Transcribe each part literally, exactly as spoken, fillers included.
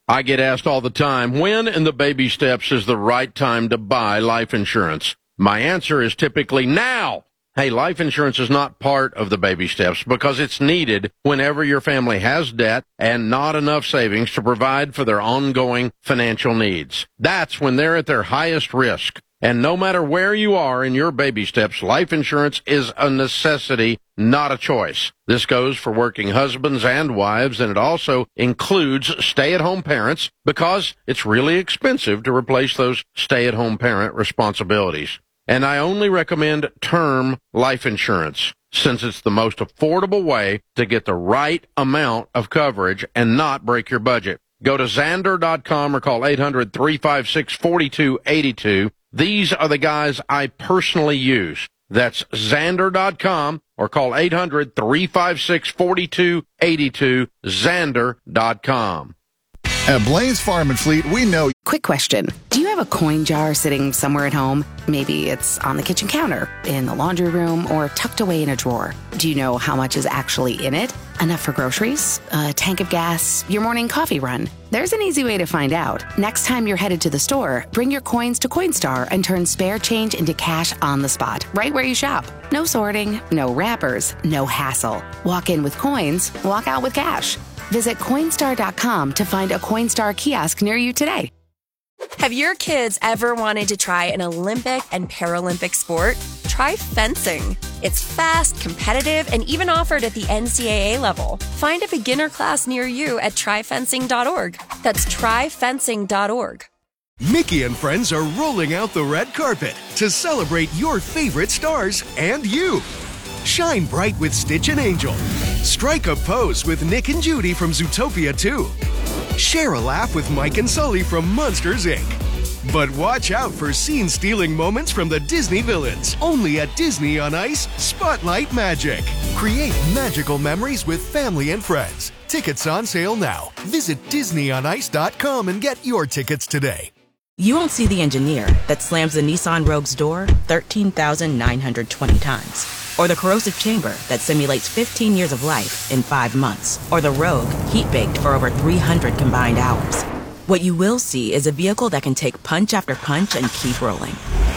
I get asked all the time, when in the baby steps is the right time to buy life insurance? My answer is typically now. Hey, life insurance is not part of the baby steps because it's needed whenever your family has debt and not enough savings to provide for their ongoing financial needs. That's when they're at their highest risk. And no matter where you are in your baby steps, life insurance is a necessity, not a choice. This goes for working husbands and wives, and it also includes stay-at-home parents because it's really expensive to replace those stay-at-home parent responsibilities. And I only recommend term life insurance since it's the most affordable way to get the right amount of coverage and not break your budget. Go to Zander dot com or call eight hundred, three five six, four two eight two. These are the guys I personally use. That's Zander dot com or call eight hundred, three five six, four two eight two, Zander dot com. At Blaze Farm and Fleet, we know. Quick question. Do you have a coin jar sitting somewhere at home? Maybe it's on the kitchen counter, in the laundry room, or tucked away in a drawer. Do you know how much is actually in it? Enough for groceries? A tank of gas? Your morning coffee run? There's an easy way to find out. Next time you're headed to the store, bring your coins to Coinstar and turn spare change into cash on the spot, right where you shop. No sorting, no wrappers, no hassle. Walk in with coins, walk out with cash. Visit Coinstar dot com to find a Coinstar kiosk near you today. Have your kids ever wanted to try an Olympic and Paralympic sport? Try fencing. It's fast, competitive, and even offered at the N C double A level. Find a beginner class near you at try fencing dot org. That's try fencing dot org. Mickey and friends are rolling out the red carpet to celebrate your favorite stars and you. Shine bright with Stitch and Angel. Strike a pose with Nick and Judy from Zootopia two. Share a laugh with Mike and Sully from Monsters, Incorporated. But watch out for scene-stealing moments from the Disney villains. Only at Disney on Ice, Spotlight Magic. Create magical memories with family and friends. Tickets on sale now. Visit disney on ice dot com and get your tickets today. You won't see the engineer that slams the Nissan Rogue's door thirteen thousand nine hundred twenty times. Or the corrosive chamber that simulates fifteen years of life in five months. Or the Rogue heat-baked for over three hundred combined hours. What you will see is a vehicle that can take punch after punch and keep rolling.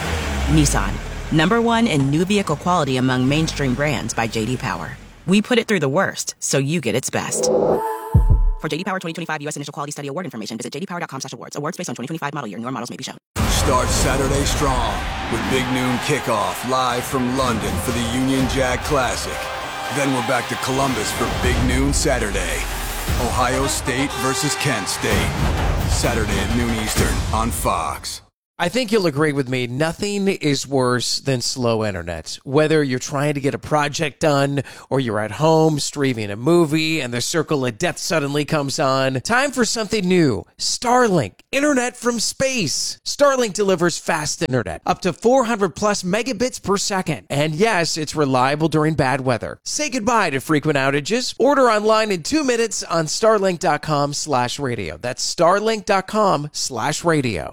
Nissan, number one in new vehicle quality among mainstream brands by J D Power. We put it through the worst, so you get its best. For J D Power twenty twenty-five U S Initial Quality Study Award information, visit j d power dot com slash awards. Awards based on twenty twenty-five model year. Newer models may be shown. Start Saturday strong with Big Noon Kickoff live from London for the Union Jack Classic. Then we're back to Columbus for Big Noon Saturday. Ohio State versus Kent State. Saturday at noon Eastern on Fox. I think you'll agree with me. Nothing is worse than slow internet. Whether you're trying to get a project done or you're at home streaming a movie and the circle of death suddenly comes on. Time for something new. Starlink. Internet from space. Starlink delivers fast internet. Up to four hundred plus megabits per second. And yes, it's reliable during bad weather. Say goodbye to frequent outages. Order online in two minutes on starlink dot com slash radio. That's starlink dot com slash radio.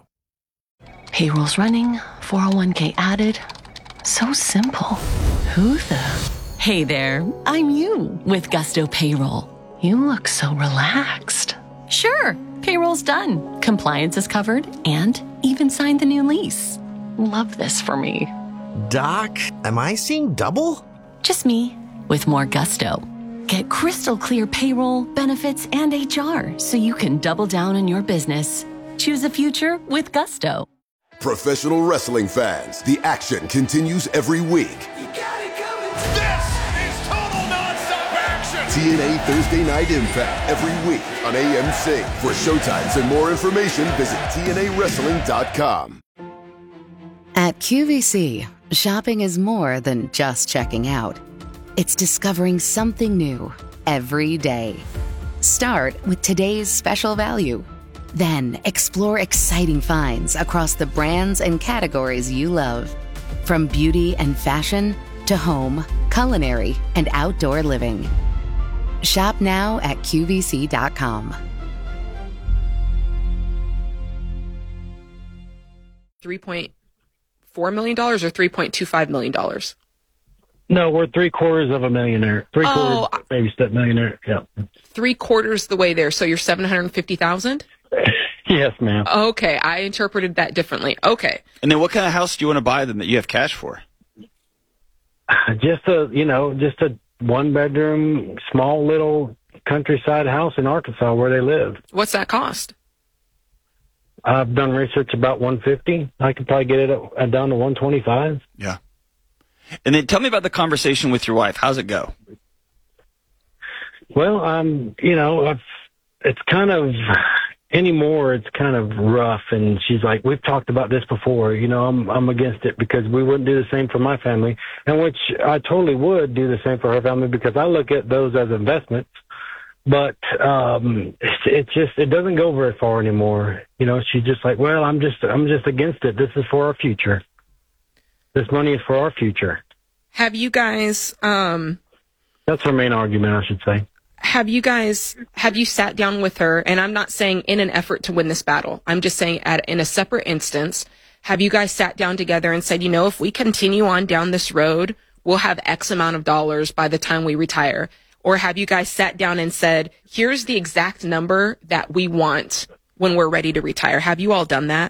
Payroll's running, four oh one k added. So simple. Who the? Hey there, I'm you with Gusto Payroll. You look so relaxed. Sure, payroll's done. Compliance is covered and even signed the new lease. Love this for me. Doc, am I seeing double? Just me with more Gusto. Get crystal clear payroll, benefits, and H R so you can double down on your business. Choose a future with Gusto. Professional wrestling fans, the action continues every week. You got it coming. This is total nonstop action. T N A Thursday Night Impact every week on A M C. For showtimes and more information, visit T N A wrestling dot com. At Q V C, shopping is more than just checking out. It's discovering something new every day. Start with today's special value. Then explore exciting finds across the brands and categories you love. From beauty and fashion to home, culinary, and outdoor living. Shop now at Q V C dot com. three point four million dollars or three point two five million dollars? No, we're three quarters of a millionaire. Three oh, quarters baby step millionaire. Yeah. Three quarters the way there. So you're seven hundred fifty thousand? Yes, ma'am. Okay, I interpreted that differently. Okay. And then what kind of house do you want to buy them that you have cash for? Just a, you know, just a one-bedroom, small little countryside house in Arkansas where they live. What's that cost? I've done research about one fifty. I could probably get it at, down to one twenty-five. Yeah. And then tell me about the conversation with your wife. How's it go? Well, um, you know, I've, it's kind of anymore. It's kind of rough, and she's like, "We've talked about this before. You know, I'm I'm against it because we wouldn't do the same for my family, and which I totally would do the same for her family because I look at those as investments. But um, it's, it's just it doesn't go very far anymore. You know, she's just like, well, I'm just I'm just against it. This is for our future. This money is for our future. Have you guys? Um, That's her main argument, I should say. Have you guys, have you sat down with her, and I'm not saying in an effort to win this battle, I'm just saying at, in a separate instance, have you guys sat down together and said, you know, if we continue on down this road, we'll have X amount of dollars by the time we retire? Or have you guys sat down and said, here's the exact number that we want when we're ready to retire? Have you all done that?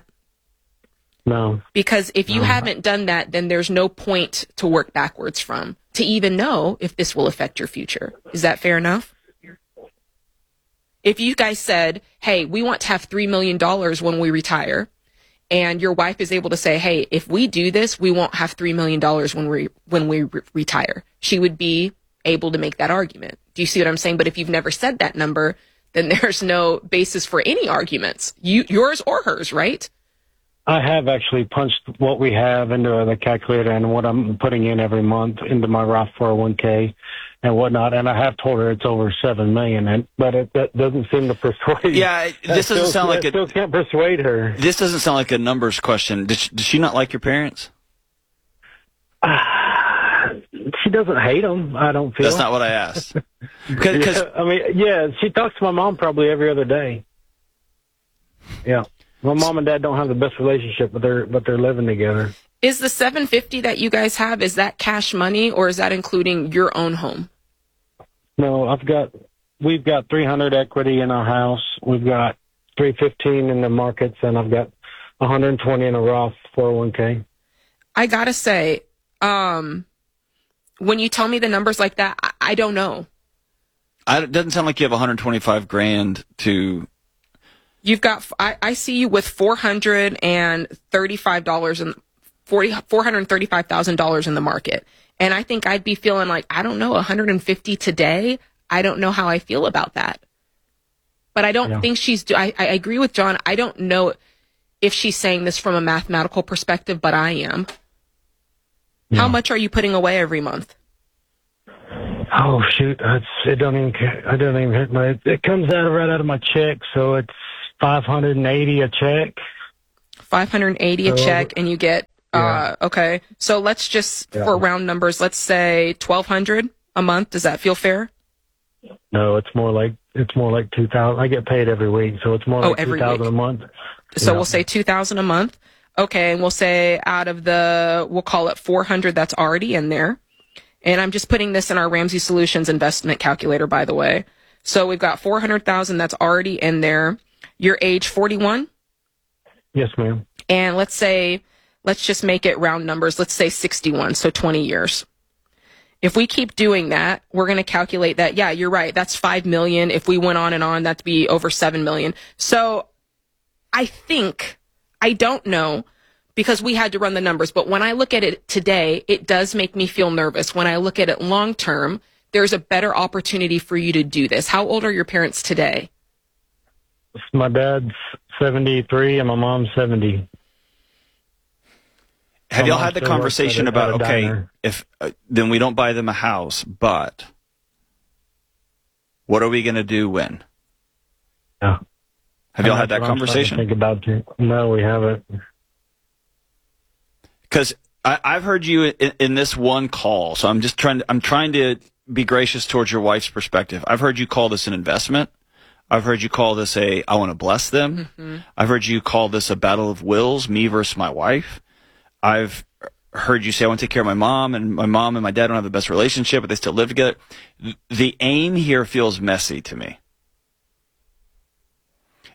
No. Because if you no. haven't done that, then there's no point to work backwards from to even know if this will affect your future. Is that fair enough? If you guys said, hey, we want to have three million dollars when we retire, and your wife is able to say, hey, if we do this, we won't have three million dollars when we when we re- retire, she would be able to make that argument. Do you see what I'm saying? But if you've never said that number, then there's no basis for any arguments, you, yours or hers, right? I have actually punched what we have into the calculator and what I'm putting in every month into my Roth four oh one k and whatnot, and I have told her it's over seven million, and but it that doesn't seem to persuade. Yeah, this doesn't still, sound like I a. Still can't persuade her. This doesn't sound like a numbers question. Does she, does she not like your parents? She doesn't hate them. I don't feel. That's not what I asked. Cause, cause, yeah, I mean, yeah, she talks to my mom probably every other day. Yeah. My mom and dad don't have the best relationship, but they're but they're living together. Is the seven fifty that you guys have, is that cash money, or is that including your own home? No, I've got we've got three hundred equity in our house. We've got three fifteen in the markets, and I've got one hundred twenty in a Roth four oh one k. I gotta say, um, when you tell me the numbers like that, I, I don't know. I, it doesn't sound like you have one hundred twenty-five grand to. You've got, I, I see you with four hundred thirty-five dollars and forty, four hundred thirty-five thousand dollars in the market. And I think I'd be feeling like, I don't know, one hundred fifty today. I don't know how I feel about that. But I don't yeah. think she's, I, I agree with John. I don't know if she's saying this from a mathematical perspective, but I am. Yeah. How much are you putting away every month? Oh, shoot. It's, it don't even, I don't even hit my, it comes out right out of my check. So it's five hundred eighty a check. five hundred eighty a so, check, and you get, yeah. uh, okay. So let's just, yeah. for round numbers, let's say twelve hundred a month. Does that feel fair? No, it's more like, it's more like two thousand. I get paid every week, so it's more oh, like two thousand a month. So yeah. we'll say two thousand a month. Okay. And we'll say out of the, we'll call it four hundred that's already in there. And I'm just putting this in our Ramsey Solutions investment calculator, by the way. So we've got four hundred thousand that's already in there. You're age forty-one? Yes, ma'am. And let's say, let's just make it round numbers. Let's say sixty-one, so twenty years. If we keep doing that, we're going to calculate that. Yeah, you're right. That's five million. If we went on and on, that'd be over seven million. So I think, I don't know, because we had to run the numbers. But when I look at it today, it does make me feel nervous. When I look at it long term, there's a better opportunity for you to do this. How old are your parents today? My dad's seventy-three and my mom's seventy. Have my y'all had the conversation about, okay, diner. if uh, then we don't buy them a house, but what are we going to do when? Yeah. Have y'all had that conversation? Think about it. No, we haven't. Because I've heard you in, in this one call, so I'm just trying. To, I'm trying to be gracious towards your wife's perspective. I've heard you call this an investment. I've heard you call this a I want to bless them. Mm-hmm. I've heard you call this a battle of wills, me versus my wife. I've heard you say I want to take care of my mom, and my mom and my dad don't have the best relationship, but they still live together. The aim here feels messy to me.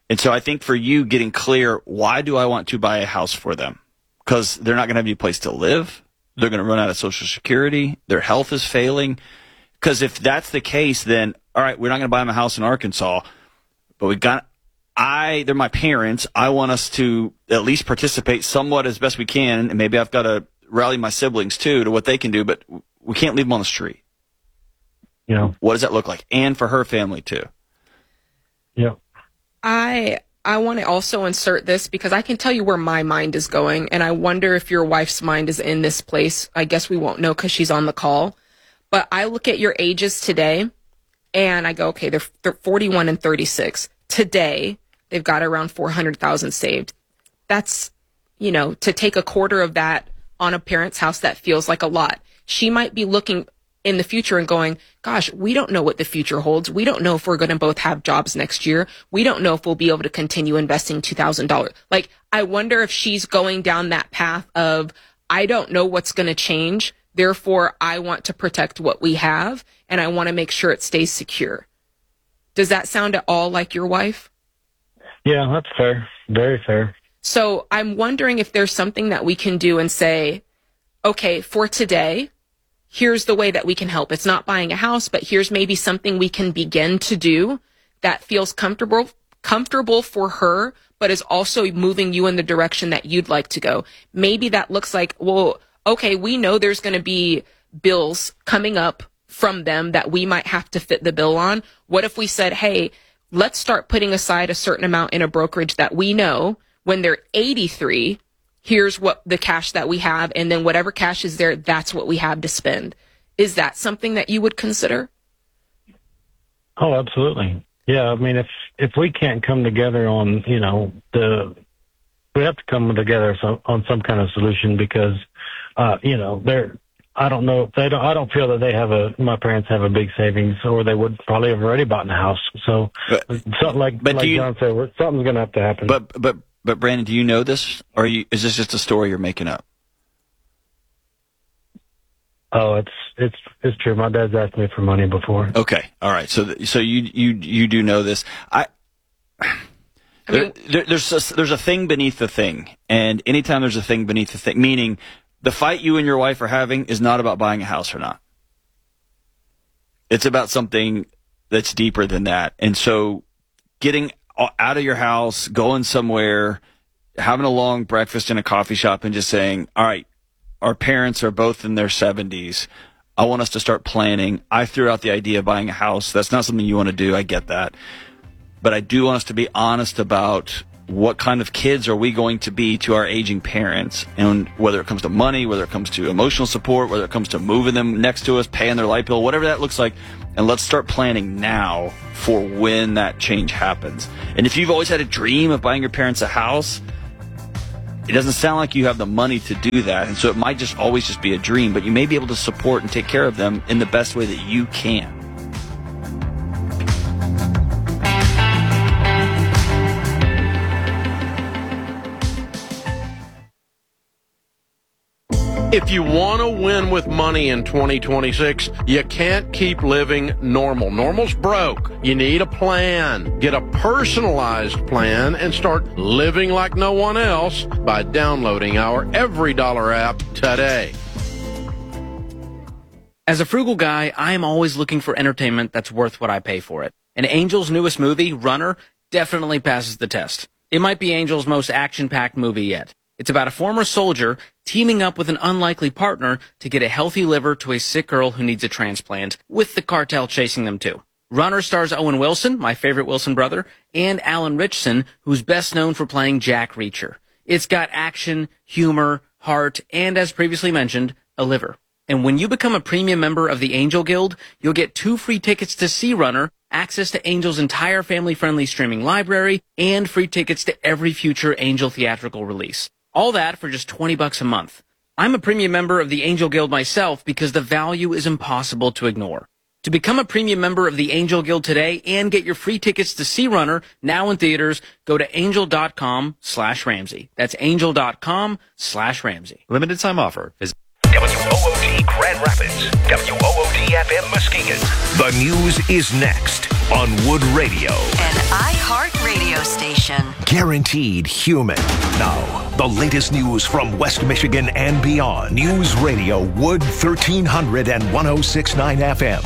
And so I think for you getting clear, why do I want to buy a house for them? Because they're not going to have any place to live. They're going to run out of Social Security. Their health is failing. Because if that's the case, then, all right, we're not going to buy them a house in Arkansas, but we got, I, they're my parents. I want us to at least participate somewhat as best we can. And maybe I've got to rally my siblings too to what they can do, but we can't leave them on the street. Yeah. What does that look like? And for her family too. Yeah. I I want to also insert this because I can tell you where my mind is going, and I wonder if your wife's mind is in this place. I guess we won't know because she's on the call. But I look at your ages today, and I go, okay, they're, they're forty-one and thirty-six. Today, they've got around four hundred thousand saved. That's, you know, to take a quarter of that on a parent's house, that feels like a lot. She might be looking in the future and going, gosh, we don't know what the future holds. We don't know if we're going to both have jobs next year. We don't know if we'll be able to continue investing two thousand dollars. Like, I wonder if she's going down that path of, I don't know what's going to change. Therefore, I want to protect what we have, and I want to make sure it stays secure. Does that sound at all like your wife? Yeah, that's fair. Very fair. So I'm wondering if there's something that we can do and say, okay, for today, here's the way that we can help. It's not buying a house, but here's maybe something we can begin to do that feels comfortable, comfortable for her, but is also moving you in the direction that you'd like to go. Maybe that looks like, well, okay, we know there's going to be bills coming up from them that we might have to fit the bill on. What if we said, hey, let's start putting aside a certain amount in a brokerage that we know when they're eighty-three, here's what the cash that we have, and then whatever cash is there, that's what we have to spend. Is that something that you would consider? Oh, absolutely. Yeah, I mean, if if we can't come together on, you know, the we have to come together so, on some kind of solution because, uh, you know, they're. I don't know. They don't. I don't feel that they have a. My parents have a big savings, or they would probably have already bought in a house. So, but, something like but like you, John said, something's going to have to happen. But but but Brandon, do you know this, or are you, is this just a story you're making up? Oh, it's it's it's true. My dad's asked me for money before. Okay, all right. So so you you you do know this. I. I mean, there, there, there's a, there's a thing beneath the thing, and anytime there's a thing beneath the thing, meaning the fight you and your wife are having is not about buying a house or not. It's about something that's deeper than that. And so getting out of your house, going somewhere, having a long breakfast in a coffee shop and just saying, all right, our parents are both in their seventies. I want us to start planning. I threw out the idea of buying a house. That's not something you want to do. I get that. But I do want us to be honest about what kind of kids are we going to be to our aging parents, and whether it comes to money, whether it comes to emotional support, whether it comes to moving them next to us, paying their light bill, whatever that looks like. And let's start planning now for when that change happens. And if you've always had a dream of buying your parents a house, it doesn't sound like you have the money to do that. And so it might just always just be a dream, but you may be able to support and take care of them in the best way that you can. If you want to win with money in twenty twenty-six, you can't keep living normal. Normal's broke. You need a plan. Get a personalized plan and start living like no one else by downloading our Every Dollar app today. As a frugal guy, I am always looking for entertainment that's worth what I pay for it. And Angel's newest movie, Runner, definitely passes the test. It might be Angel's most action-packed movie yet. It's about a former soldier teaming up with an unlikely partner to get a healthy liver to a sick girl who needs a transplant, with the cartel chasing them too. Runner stars Owen Wilson, my favorite Wilson brother, and Alan Ritchson, who's best known for playing Jack Reacher. It's got action, humor, heart, and as previously mentioned, a liver. And when you become a premium member of the Angel Guild, you'll get two free tickets to see Runner, access to Angel's entire family-friendly streaming library, and free tickets to every future Angel theatrical release. All that for just twenty bucks a month. I'm a premium member of the Angel Guild myself because the value is impossible to ignore. To become a premium member of the Angel Guild today and get your free tickets to see Runner now in theaters, go to angel.com slash Ramsey. That's angel.com slash Ramsey. Limited time offer. Visit W O O D Grand Rapids, W O O D F M Muskegon. The news is next on Wood Radio. An iHeart radio station. station. Guaranteed human. Now, the latest news from West Michigan and beyond. News Radio Wood thirteen hundred and one oh six point nine F M.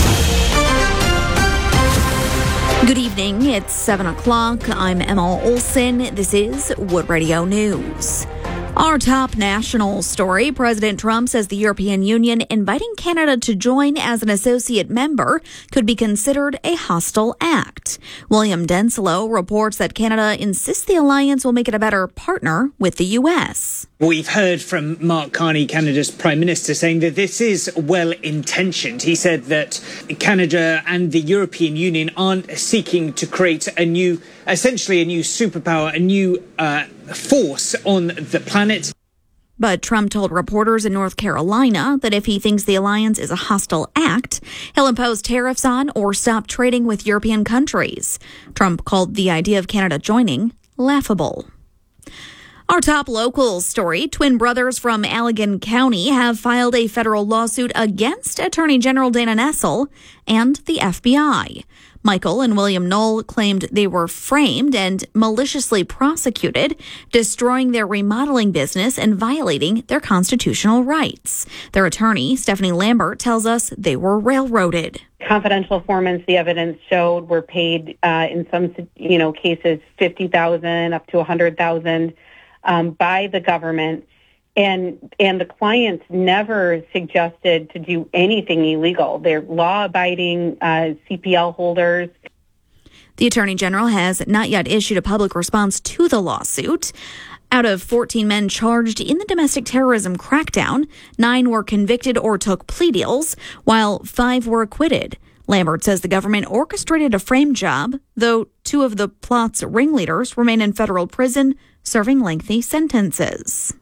Good evening. It's seven o'clock. I'm Emma Olson. This is Wood Radio News. Our top national story, President Trump says the European Union inviting Canada to join as an associate member could be considered a hostile act. William Denslow reports that Canada insists the alliance will make it a better partner with the U S. We've heard from Mark Carney, Canada's Prime Minister, saying that this is well-intentioned. He said that Canada and the European Union aren't seeking to create a new, essentially a new superpower, a new uh, force on the planet. But Trump told reporters in North Carolina that if he thinks the alliance is a hostile act, he'll impose tariffs on or stop trading with European countries. Trump called the idea of Canada joining laughable. Our top local story, twin brothers from Allegan County have filed a federal lawsuit against Attorney General Dana Nessel and the F B I. Michael and William Knoll claimed they were framed and maliciously prosecuted, destroying their remodeling business and violating their constitutional rights. Their attorney, Stephanie Lambert, tells us they were railroaded. Confidential informants, the evidence showed, were paid uh, in some, you know, cases fifty thousand dollars up to one hundred thousand dollars um, by the government. And and the clients never suggested to do anything illegal. They're law-abiding uh, C P L holders. The Attorney General has not yet issued a public response to the lawsuit. Out of fourteen men charged in the domestic terrorism crackdown, nine were convicted or took plea deals, while five were acquitted. Lambert says the government orchestrated a frame job, though two of the plot's ringleaders remain in federal prison, serving lengthy sentences.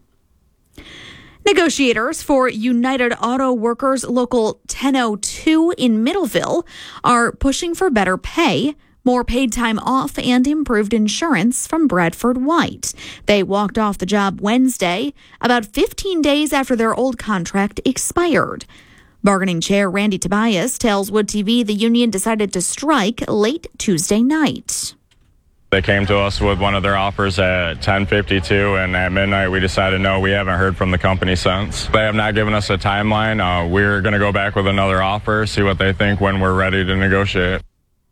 Negotiators for United Auto Workers Local ten oh two in Middleville are pushing for better pay, more paid time off, and improved insurance from Bradford White. They walked off the job Wednesday, about fifteen days after their old contract expired. Bargaining Chair Randy Tobias tells Wood T V the union decided to strike late Tuesday night. They came to us with one of their offers at ten fifty-two, and at midnight we decided no, we haven't heard from the company since. They have not given us a timeline. Uh, we're going to go back with another offer, see what they think when we're ready to negotiate.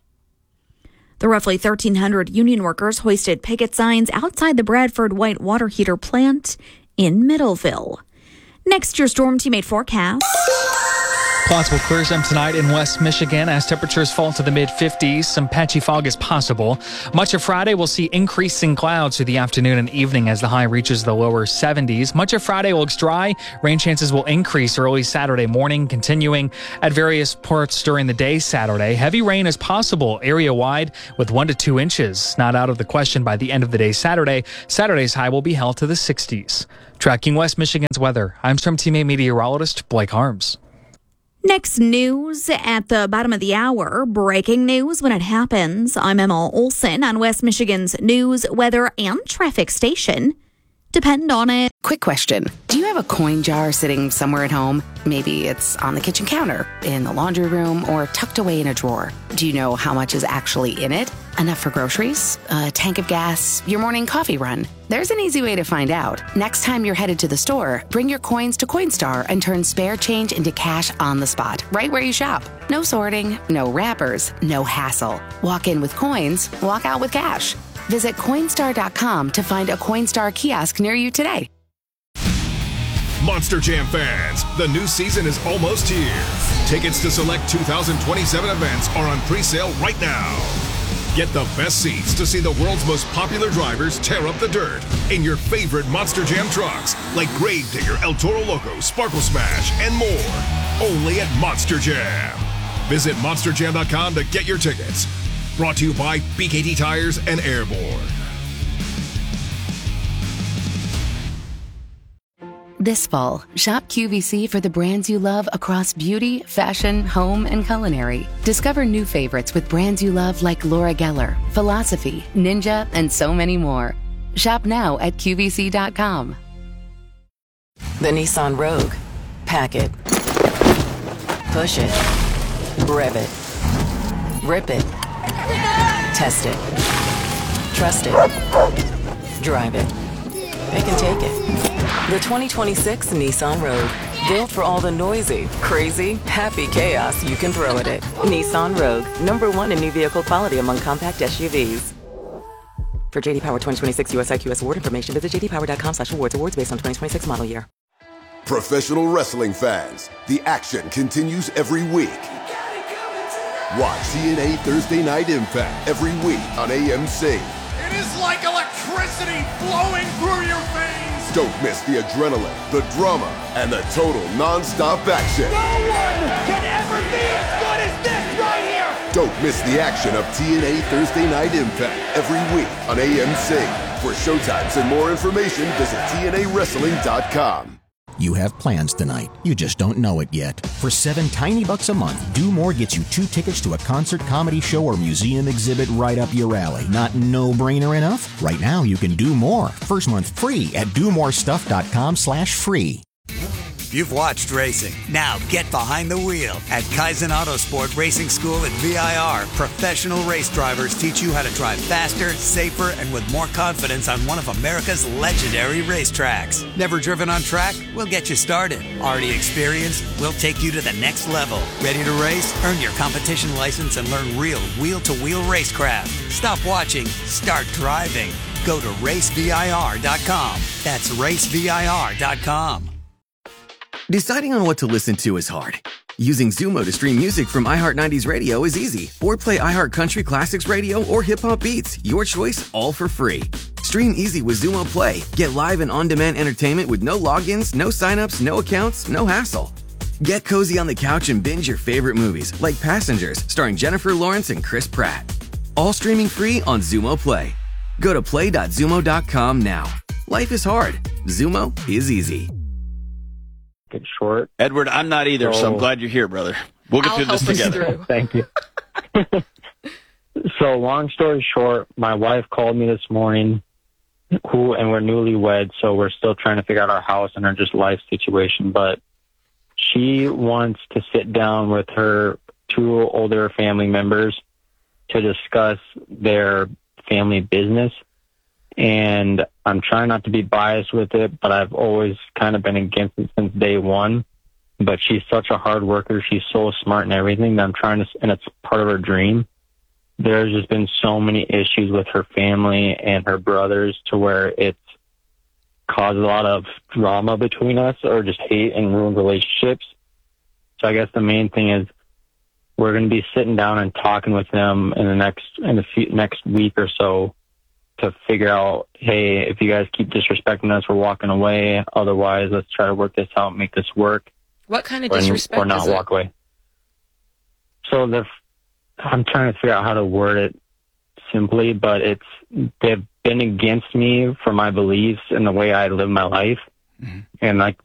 The roughly thirteen hundred union workers hoisted picket signs outside the Bradford White water heater plant in Middleville. Next, your Storm Team eight forecast. Possible clear time tonight in West Michigan as temperatures fall to the mid fifties. Some patchy fog is possible. Much of Friday will see increasing clouds through the afternoon and evening as the high reaches the lower seventies. Much of Friday looks dry. Rain chances will increase early Saturday morning, continuing at various parts during the day Saturday. Heavy rain is possible area-wide with one to two inches. Not out of the question by the end of the day Saturday. Saturday's high will be held to the sixties. Tracking West Michigan's weather, I'm Storm Team eight meteorologist Blake Harms. Next news at the bottom of the hour. Breaking news when it happens. I'm Emma Olson on West Michigan's news, weather, and traffic station. Depend on it. Quick question. Do you have a coin jar sitting somewhere at home? Maybe it's on the kitchen counter, in the laundry room, or tucked away in a drawer. Do you know how much is actually in it? Enough for groceries, a tank of gas, your morning coffee run? There's an easy way to find out. Next time you're headed to the store, bring your coins to Coinstar and turn spare change into cash on the spot, right where you shop. No sorting, no wrappers, no hassle. Walk in with coins, walk out with cash. Visit Coinstar dot com to find a Coinstar kiosk near you today. Monster Jam fans, the new season is almost here. Tickets to select two thousand twenty-seven events are on pre-sale right now. Get the best seats to see the world's most popular drivers tear up the dirt in your favorite Monster Jam trucks, like Gravedigger, El Toro Loco, Sparkle Smash, and more. Only at Monster Jam. Visit Monster Jam dot com to get your tickets. Brought to you by B K T Tires and Airborne. This fall, shop Q V C for the brands you love across beauty, fashion, home, and culinary. Discover new favorites with brands you love like Laura Geller, Philosophy, Ninja, and so many more. Shop now at Q V C dot com. The Nissan Rogue. Pack it. Push it. Rev it. Rip it. Test it. trust it. Drive it. They can take it. The twenty twenty-six Nissan Rogue. Built for all the noisy, crazy, happy chaos you can throw at it. Nissan Rogue. Number one in new vehicle quality among compact S U Vs. For J D Power twenty twenty-six U S I Q S award information, visit j d power dot com slash awards. Awards based on twenty twenty-six model year. Professional wrestling fans, the action continues every week. Watch T N A Thursday Night Impact every week on A M C. It is like electricity flowing through your veins. Don't miss the adrenaline, the drama, and the total non-stop action. No one can ever be as good as this right here. Don't miss the action of T N A Thursday Night Impact every week on A M C. For showtimes and more information, visit T N A wrestling dot com. You have plans tonight. You just don't know it yet. For seven tiny bucks a month, Do More gets you two tickets to a concert, comedy show, or museum exhibit right up your alley. Not no-brainer enough? Right now, you can do more. First month free at do more stuff dot com slash free. You've watched racing. Now get behind the wheel. At Kaizen Autosport Racing School at V I R, professional race drivers teach you how to drive faster, safer, and with more confidence on one of America's legendary racetracks. Never driven on track? We'll get you started. Already experienced? We'll take you to the next level. Ready to race? Earn your competition license and learn real wheel-to-wheel racecraft. Stop watching. Start driving. Go to race V I R dot com. That's race V I R dot com. Deciding on what to listen to is hard. Using Zumo to stream music from iHeart nineties Radio is easy. Or play iHeart Country Classics Radio or Hip Hop Beats. Your choice, all for free. Stream easy with Zumo Play. Get live and on-demand entertainment with no logins, no signups, no accounts, no hassle. Get cozy on the couch and binge your favorite movies, like Passengers, starring Jennifer Lawrence and Chris Pratt. All streaming free on Zumo Play. Go to play dot zumo dot com now. Life is hard. Zumo is easy. Get short. Edward, I'm not either, so, so I'm glad you're here, brother. We'll get I'll through this together. Thank you. So, long story short, my wife called me this morning, who, and we're newlyweds, so we're still trying to figure out our house and our just life situation, but she wants to sit down with her two older family members to discuss their family business. And I'm trying not to be biased with it, but I've always kind of been against it since day one. But she's such a hard worker. She's so smart and everything that I'm trying to, and it's part of her dream. There's just been so many issues with her family and her brothers to where it's caused a lot of drama between us, or just hate and ruined relationships. So I guess the main thing is we're going to be sitting down and talking with them in the next, in the few, next week or so, to figure out, hey, if you guys keep disrespecting us, we're walking away. Otherwise, let's try to work this out, make this work. What kind of or, disrespect or not is it? walk away. So the, I'm trying to figure out how to word it simply, but it's, they've been against me for my beliefs and the way I live my life. Mm-hmm. And like